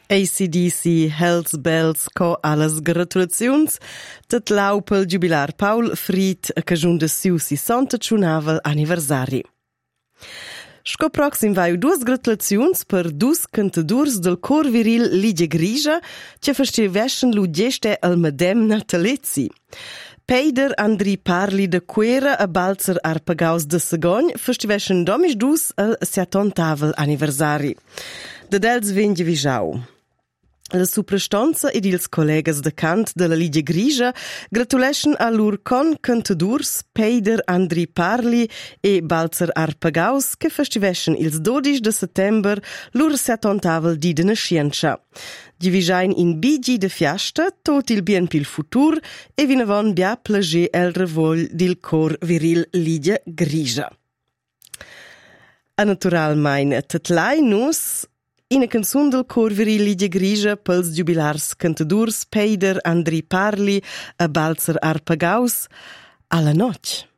AC/DC Hells Bells co allas gratulaziuns tet lau pel jubilar Paul Fried a cagiun de siu 60 anniversari. Sco proxim vai duas gratulaziuns per dus cantadurs del cor viril Ligia Grigia che festiveschen lu geste al Madem Natalezzi. Peider Andri Parli de Quera a Balzer Arpagaus de Sagogn festiveschen domis dus al 70 anniversari. De dels vengi visau. La suprastanza ed ils collegas de cant de la Ligia Grigia gratuleschen a lur con cantadurs Peider Andri Parli e Balzer Arpagaus che festiveschen ils 12 de settember lur 70 di de nascienza. Divisain in bigi de fiasta tot il bien pil futur e vinavon bia plager el revol dil cor viril Ligia Grigia. A naturalmein tatlai nus in a canzun del cor viril Ligia Grigia pels jubilars cantadurs Peider Andri Parli a Balzer Arpagaus alla noc.